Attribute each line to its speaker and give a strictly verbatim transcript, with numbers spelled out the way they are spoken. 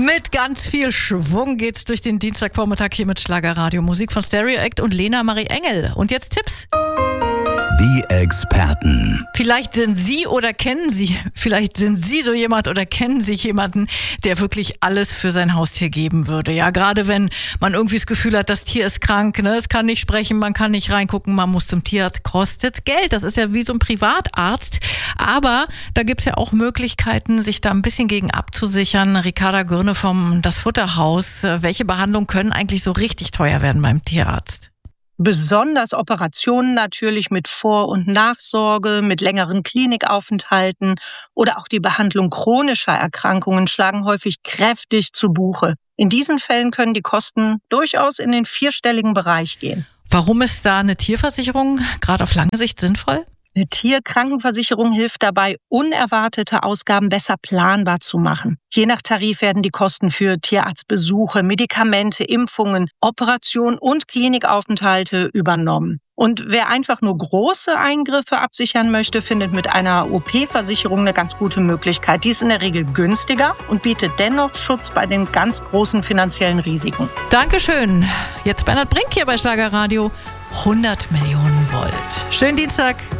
Speaker 1: Mit ganz viel Schwung geht's durch den Dienstagvormittag hier mit Schlagerradio. Musik von Stereo Act und Lena Marie Engel. Und jetzt Tipps.
Speaker 2: Die Experten.
Speaker 1: Vielleicht sind Sie oder kennen Sie, vielleicht sind Sie so jemand oder kennen Sie jemanden, der wirklich alles für sein Haustier geben würde. Ja, gerade wenn man irgendwie das Gefühl hat, das Tier ist krank, ne? Es kann nicht sprechen, man kann nicht reingucken, man muss zum Tierarzt, kostet Geld. Das ist ja wie so ein Privatarzt. Aber da gibt's ja auch Möglichkeiten, sich da ein bisschen gegen abzusichern. Ricarda Gürne vom Das Futterhaus. Welche Behandlungen können eigentlich so richtig teuer werden beim Tierarzt?
Speaker 3: Besonders Operationen natürlich mit Vor- und Nachsorge, mit längeren Klinikaufenthalten oder auch die Behandlung chronischer Erkrankungen schlagen häufig kräftig zu Buche. In diesen Fällen können die Kosten durchaus in den vierstelligen Bereich gehen.
Speaker 1: Warum ist da eine Tierversicherung gerade auf lange Sicht sinnvoll?
Speaker 3: Eine Tierkrankenversicherung hilft dabei, unerwartete Ausgaben besser planbar zu machen. Je nach Tarif werden die Kosten für Tierarztbesuche, Medikamente, Impfungen, Operationen und Klinikaufenthalte übernommen. Und wer einfach nur große Eingriffe absichern möchte, findet mit einer O P-Versicherung eine ganz gute Möglichkeit. Die ist in der Regel günstiger und bietet dennoch Schutz bei den ganz großen finanziellen Risiken.
Speaker 1: Dankeschön. Jetzt Bernhard Brink hier bei Schlagerradio. hundert Millionen Volt. Schönen Dienstag.